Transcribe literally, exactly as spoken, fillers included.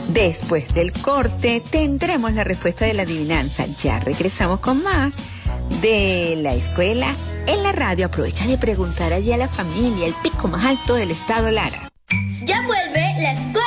Después del corte tendremos la respuesta de la adivinanza. Ya regresamos con más de la escuela en la radio. Aprovecha de preguntar allí a la familia, el pico más alto del estado Lara. Ya vuelve la escuela